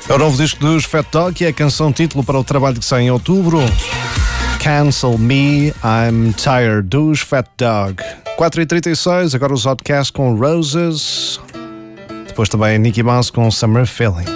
É o novo disco dos Fat Dog, que é a canção título para o trabalho que sai em outubro. Cancel Me, I'm Tired, dos Fat Dog. 4h36, agora os Outcasts com Roses. Depois também Nicky Mouse com Summer Feeling.